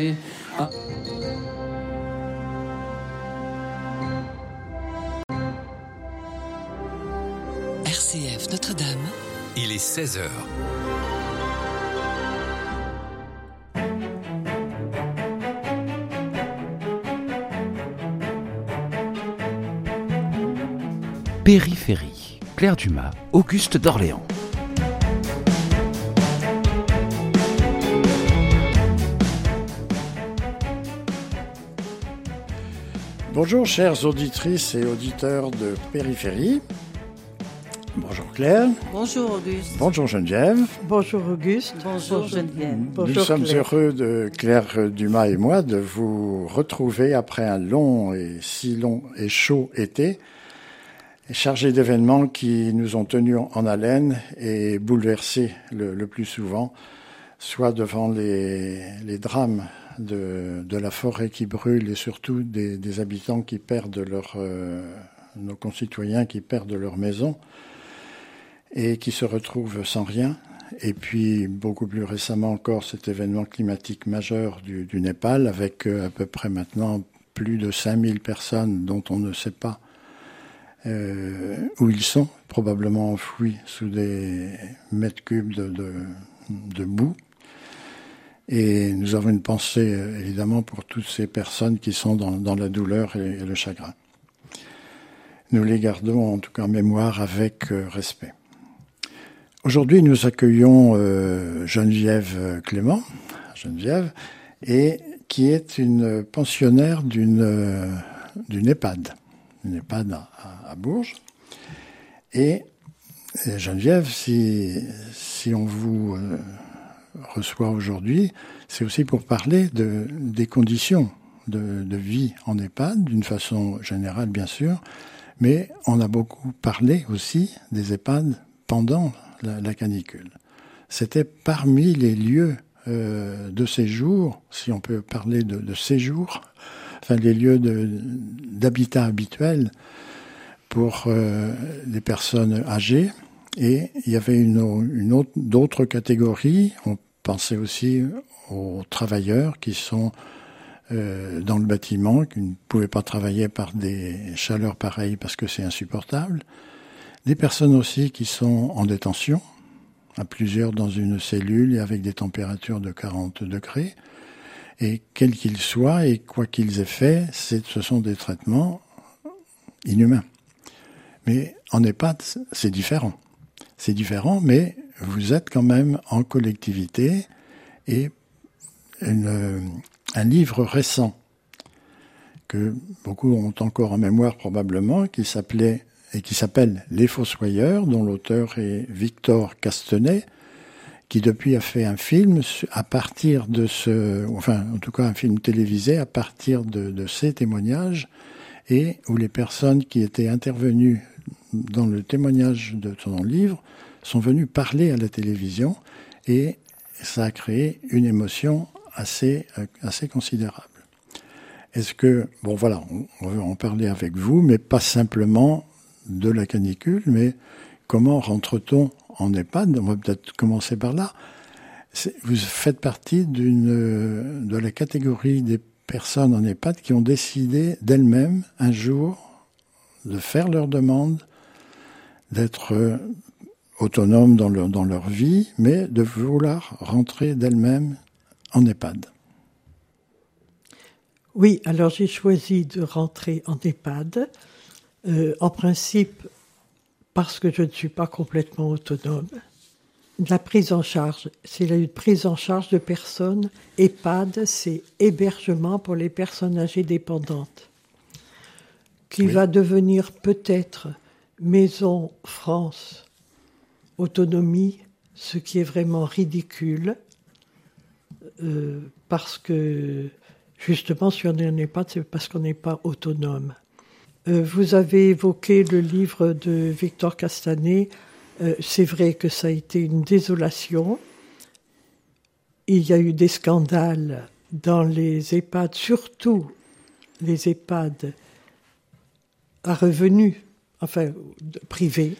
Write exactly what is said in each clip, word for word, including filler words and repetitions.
Ah. R C F Notre-Dame. Il est seize heures. Périphérie. Claire Dumas, Auguste d'Orléans. Bonjour chères auditrices et auditeurs de Périphérie. Bonjour Claire. Bonjour Auguste. Bonjour Geneviève. Bonjour Auguste. Bonjour Geneviève. Nous Bonjour sommes Claire. heureux, de Claire Dumas et moi, de vous retrouver après un long et si long et chaud été, chargé d'événements qui nous ont tenus en haleine et bouleversés le, le plus souvent, soit devant les, les drames de, de la forêt qui brûle et surtout des, des habitants qui perdent leur, euh, nos concitoyens qui perdent leur maison et qui se retrouvent sans rien. Et puis, beaucoup plus récemment encore, cet événement climatique majeur du, du Népal, avec euh, à peu près maintenant plus de cinq mille personnes dont on ne sait pas euh, où ils sont, probablement enfouis sous des mètres cubes de, de, de boue. Et nous avons une pensée, évidemment, pour toutes ces personnes qui sont dans, dans la douleur et, et le chagrin. Nous les gardons, en tout cas en mémoire, avec euh, respect. Aujourd'hui, nous accueillons euh, Geneviève Clément, Geneviève, et qui est une pensionnaire d'une euh, d'une EHPAD, une EHPAD à, à Bourges. Et, et Geneviève, si si on vous euh, reçoit aujourd'hui, c'est aussi pour parler de des conditions de, de vie en EHPAD, d'une façon générale bien sûr, mais on a beaucoup parlé aussi des EHPAD pendant La, la canicule. C'était parmi les lieux euh, de séjour, si on peut parler de, de séjour, enfin les lieux de, d'habitat habituel pour euh, les personnes âgées. Et il y avait une, une autre, d'autres catégories. On pensait aussi aux travailleurs qui sont euh, dans le bâtiment, qui ne pouvaient pas travailler par des chaleurs pareilles parce que c'est insupportable. Des personnes aussi qui sont en détention, à plusieurs dans une cellule et avec des températures de quarante degrés. Et quels qu'ils soient et quoi qu'ils aient fait, c'est, ce sont des traitements inhumains. Mais en EHPAD, c'est différent. C'est différent, mais vous êtes quand même en collectivité et une, un livre récent que beaucoup ont encore en mémoire probablement, qui s'appelait et qui s'appelle Les Fossoyeurs, dont l'auteur est Victor Castanet, qui depuis a fait un film à partir de ce, enfin en tout cas un film télévisé à partir de, de ces témoignages, et où les personnes qui étaient intervenues dans le témoignage de son livre sont venues parler à la télévision, et ça a créé une émotion assez, assez considérable. Est-ce que, bon voilà, on veut en parler avec vous, mais pas simplement de la canicule, mais comment rentre-t-on en EHPAD ? On va peut-être commencer par là. C'est, vous faites partie d'une, de la catégorie des personnes en EHPAD qui ont décidé d'elles-mêmes, un jour, de faire leur demande, d'être autonomes dans leur, dans leur vie, mais de vouloir rentrer d'elles-mêmes en EHPAD. Oui, alors j'ai choisi de rentrer en EHPAD. Euh, en principe, parce que je ne suis pas complètement autonome. La prise en charge, c'est la prise en charge de personnes. EHPAD, c'est hébergement pour les personnes âgées dépendantes, qui oui. va devenir peut-être Maison France Autonomie, ce qui est vraiment ridicule, euh, parce que justement, si on est en EHPAD, c'est parce qu'on n'est pas autonome. Euh, vous avez évoqué le livre de Victor Castanet. Euh, c'est vrai que ça a été une désolation. Il y a eu des scandales dans les EHPAD, surtout les EHPAD à revenus, enfin privés.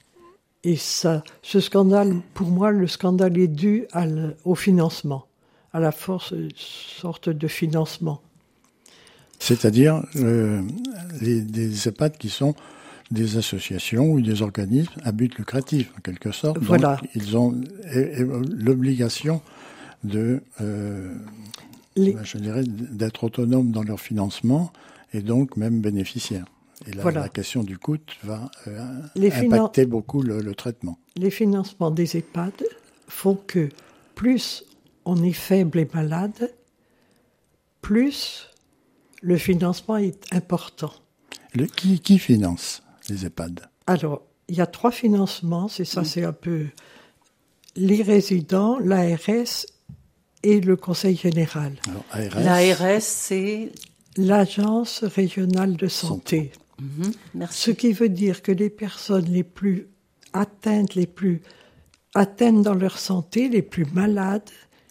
Et ça, ce scandale, pour moi, le scandale est dû à le, au financement. à la force une sorte de financement. C'est-à-dire euh, les, des EHPAD qui sont des associations ou des organismes à but lucratif, en quelque sorte. Voilà. Donc, ils ont et, et, l'obligation de, euh, les... je dirais, d'être autonomes dans leur financement et donc même bénéficiaires. Et la, voilà. la question du coût va euh, impacter finan... beaucoup le, le traitement. Les financements des EHPAD font que plus on est faible et malade, plus le financement est important. Le, qui, qui finance les EHPAD? Alors, il y a trois financements, c'est ça, mmh. c'est un peu les résidents, l'A R S et le Conseil général. L'A R S, c'est l'Agence régionale de santé. Mmh, merci. Ce qui veut dire que les personnes les plus atteintes, les plus atteintes dans leur santé, les plus malades,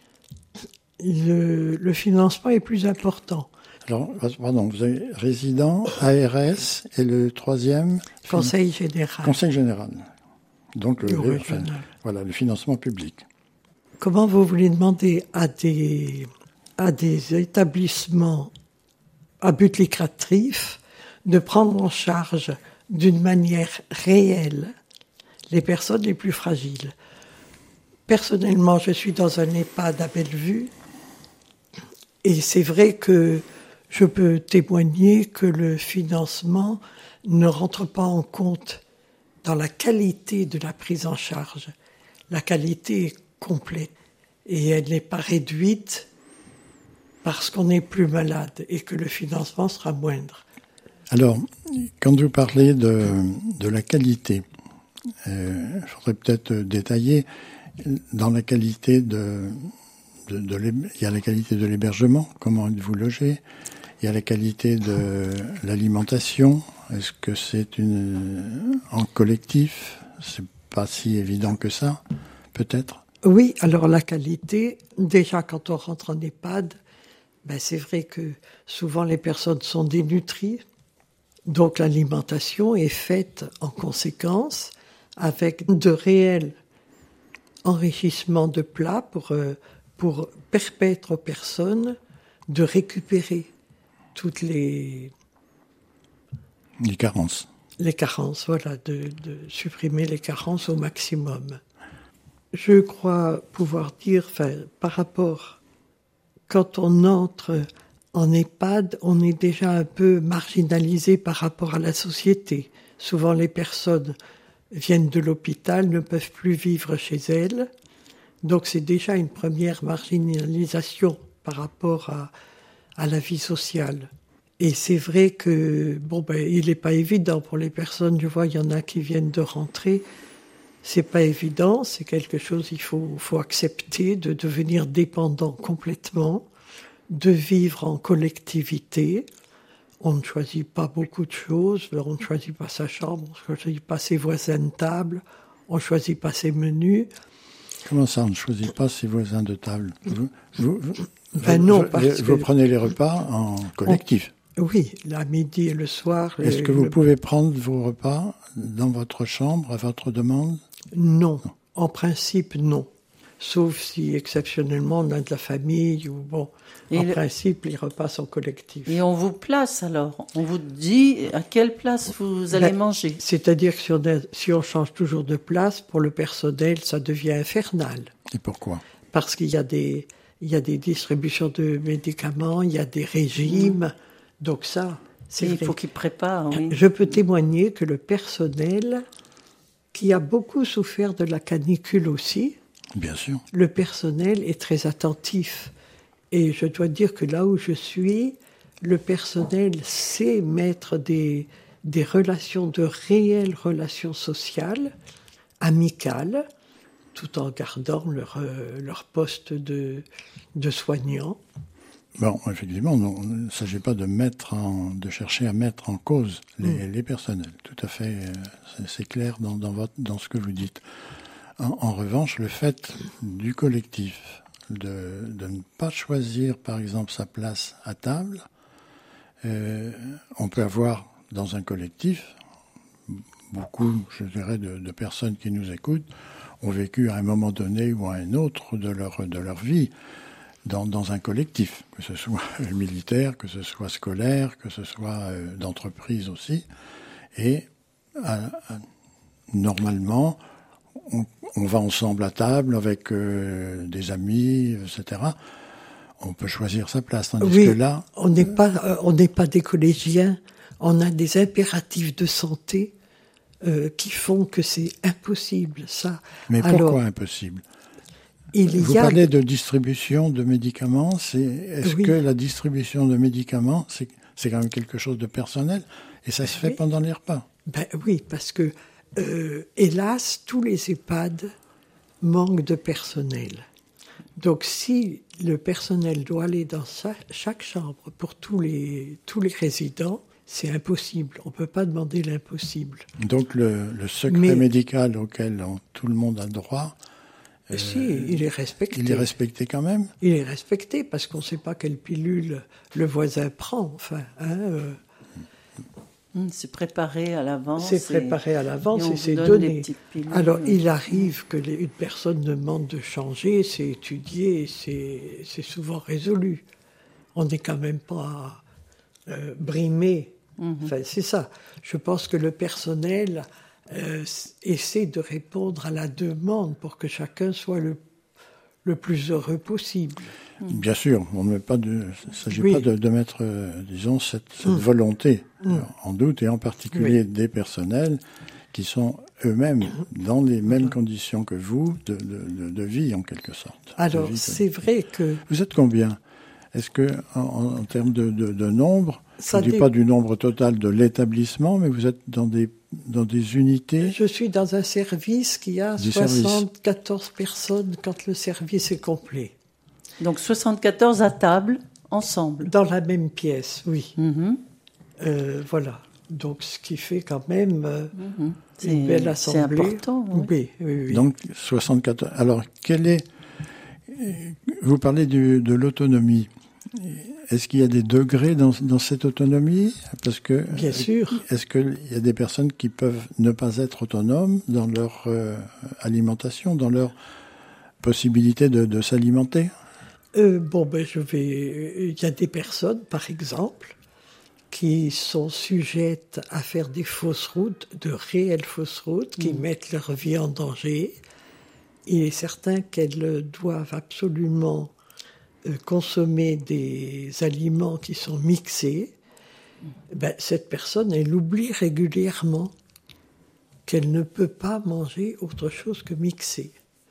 le, le financement est plus important. Alors, pardon, vous avez résident, A R S et le troisième Conseil général. Conseil général. Donc, le, le, enfin, voilà, le financement public. Comment vous voulez demander à des, à des établissements à but lucratif de prendre en charge d'une manière réelle les personnes les plus fragiles? Personnellement, je suis dans un EHPAD à Bellevue et c'est vrai que je peux témoigner que le financement ne rentre pas en compte dans la qualité de la prise en charge. La qualité est complète et elle n'est pas réduite parce qu'on est plus malade et que le financement sera moindre. Alors, quand vous parlez de, de la qualité, euh, il faudrait peut-être détailler dans la qualité de, de, de il y a la qualité de l'hébergement, comment êtes-vous logé? Il y a la qualité de l'alimentation. Est-ce que c'est une en collectif? C'est pas si évident que ça, peut-être. Oui, alors la qualité, déjà quand on rentre en EHPAD, ben c'est vrai que souvent les personnes sont dénutries, donc l'alimentation est faite en conséquence avec de réels enrichissements de plats pour pour permettre aux personnes de récupérer toutes les... Les carences. Les carences, voilà, de, de supprimer les carences au maximum. Je crois pouvoir dire, enfin, par rapport, quand on entre en EHPAD, on est déjà un peu marginalisé par rapport à la société. Souvent, les personnes viennent de l'hôpital, ne peuvent plus vivre chez elles. Donc, c'est déjà une première marginalisation par rapport à à la vie sociale. Et c'est vrai que, bon, ben, il n'est pas évident pour les personnes, je vois, il y en a qui viennent de rentrer, c'est pas évident, c'est quelque chose qu'il faut, faut accepter, de devenir dépendant complètement, de vivre en collectivité. On ne choisit pas beaucoup de choses, on ne choisit pas sa chambre, on ne choisit pas ses voisins de table, on ne choisit pas ses menus. Comment ça, on ne choisit pas ses voisins de table? vous, vous, vous... Ben non, vous, parce vous que... prenez les repas en collectif. On, oui, la midi et le soir. Est-ce que vous le... pouvez prendre vos repas dans votre chambre à votre demande? Non, non. En principe, non. Sauf si exceptionnellement on a de la famille ou bon. Et en le... principe, les repas sont collectifs. Et on vous place alors? On vous dit à quelle place vous allez ben, manger? C'est-à-dire que si on, a, si on change toujours de place, pour le personnel, ça devient infernal. Et pourquoi? Parce qu'il y a des... Il y a des distributions de médicaments, il y a des régimes. Mmh. Donc ça, c'est il vrai. faut qu'ils préparent. Oui. Je peux témoigner que le personnel, qui a beaucoup souffert de la canicule aussi, bien sûr, le personnel est très attentif. Et je dois dire que là où je suis, le personnel sait mettre des, des relations, de réelles relations sociales, amicales, tout en gardant leur, euh, leur poste de, de soignant. Bon, effectivement, non, il ne s'agit pas de, mettre en, de chercher à mettre en cause les, mmh. les personnels. Tout à fait, euh, c'est, c'est clair dans, dans, votre, dans ce que vous dites. En, en revanche, le fait du collectif de, de ne pas choisir, par exemple, sa place à table, euh, on peut avoir dans un collectif, beaucoup, je dirais, de, de personnes qui nous écoutent, ont vécu à un moment donné ou à un autre de leur, de leur vie dans, dans un collectif, que ce soit militaire, que ce soit scolaire, que ce soit euh, d'entreprise aussi. Et à, à, normalement, on, on va ensemble à table avec euh, des amis, et cetera. On peut choisir sa place. Tandis oui, que là, on n'est pas, euh, on n'est pas des collégiens. On a des impératifs de santé euh, qui font que c'est impossible, ça. Mais Alors, pourquoi impossible? Il Vous y a... parlez de distribution de médicaments. C'est, est-ce oui. que la distribution de médicaments, c'est, c'est quand même quelque chose de personnel et ça se fait oui. pendant les repas? Ben oui, parce que, euh, hélas, tous les EHPAD manquent de personnel. Donc, si le personnel doit aller dans sa, chaque chambre pour tous les, tous les résidents, c'est impossible. On ne peut pas demander l'impossible. Donc, le, le secret Mais, médical auquel on, tout le monde a droit, euh, si, il est respecté. Il est respecté quand même? Il est respecté parce qu'on ne sait pas quelle pilule le voisin prend. Enfin, hein, euh, C'est préparé à l'avance. C'est préparé à l'avance et, et c'est donné. donné. Alors, il arrive que les, une personne demande de changer, c'est étudié, c'est, c'est souvent résolu. On n'est quand même pas euh, brimé. Mm-hmm. Enfin, c'est ça. Je pense que le personnel euh, essaie de répondre à la demande pour que chacun soit le, le plus heureux possible. Bien sûr, on ne met pas de, il ne s'agit oui. pas de, de mettre, euh, disons, cette, cette mmh. volonté mmh. en doute, et en particulier oui. des personnels qui sont eux-mêmes dans les mêmes conditions que vous, de, de, de vie en quelque sorte. Alors, c'est que... vrai que... Vous êtes combien? Est-ce que, en, en termes de, de, de nombre, ça je ne dis dé... pas du nombre total de l'établissement, mais vous êtes dans des, dans des unités? Je suis dans un service qui a du soixante-quatorze service. Personnes quand le service est complet. Donc soixante-quatorze à table, ensemble. Dans la même pièce, oui. Mm-hmm. Euh, voilà. Donc ce qui fait quand même euh, mm-hmm. une belle assemblée. C'est important. Oui. Oui, oui, oui. Donc soixante-quatorze. Alors, quel est... Vous parlez du, de l'autonomie. Est-ce qu'il y a des degrés dans, dans cette autonomie? Parce que, bien sûr. Est-ce qu'il y a des personnes qui peuvent ne pas être autonomes dans leur euh, alimentation, dans leur possibilité de, de s'alimenter? Euh, bon, ben, je vais. Il y a des personnes, par exemple, qui sont sujettes à faire des fausses routes, de réelles fausses routes, qui mmh. mettent leur vie en danger. Il est certain qu'elles doivent absolument euh, consommer des aliments qui sont mixés. Ben, cette personne, elle oublie régulièrement qu'elle ne peut pas manger autre chose que mixé.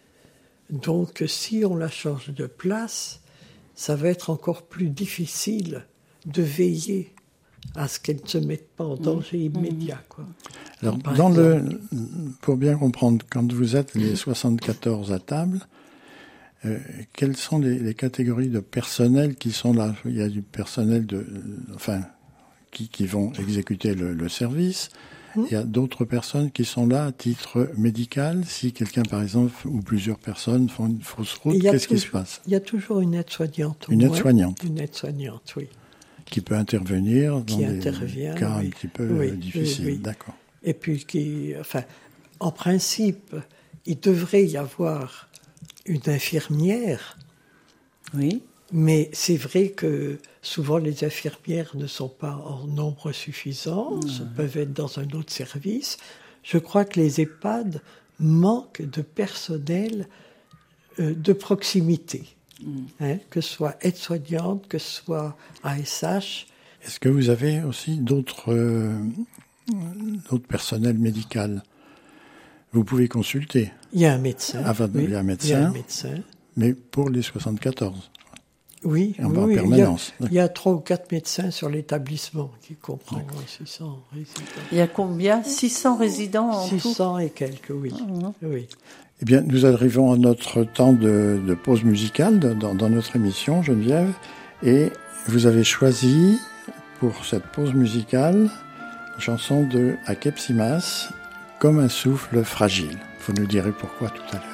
Donc, si on la change de place, ça va être encore plus difficile de veiller à ce qu'elle ne se mette pas en danger mmh. immédiat. Quoi. Alors, dans le, pour bien comprendre, quand vous êtes les soixante-quatorze à table, euh, quelles sont les, les catégories de personnel qui sont là? Il y a du personnel de, enfin, qui, qui vont exécuter le, le service. Il y a d'autres personnes qui sont là à titre médical. Si quelqu'un, par exemple, ou plusieurs personnes font une fausse route, qu'est-ce toujours, qui se passe? Il y a toujours une aide-soignante. Une aide-soignante. Une aide-soignante, oui. Qui peut intervenir dans qui des intervient, cas oui. un petit peu oui, difficiles. Oui, oui. D'accord. Et puis, qui, enfin, en principe, il devrait y avoir une infirmière. Oui. Mais c'est vrai que souvent les infirmières ne sont pas en nombre suffisant, mmh. peuvent être dans un autre service. Je crois que les EHPAD manquent de personnel euh, de proximité, mmh. hein, que ce soit aide-soignante, que ce soit A S H. Est-ce que vous avez aussi d'autres, euh, d'autres personnels médicaux? Vous pouvez consulter. Il y a un médecin. Ah, oui, il y a un médecin. Il y a un médecin. Mais pour les soixante-quatorze. Oui, en oui, permanence. Il y, a, il y a trois ou quatre médecins sur l'établissement qui comprend six cents résidents. Il y a combien? six cents résidents en tout? six cents et quelques, oui. Mmh. oui. Eh bien, nous arrivons à notre temps de, de pause musicale dans, dans notre émission, Geneviève. Et vous avez choisi, pour cette pause musicale, une chanson de Akep Simas, Comme un souffle fragile. Vous nous direz pourquoi tout à l'heure.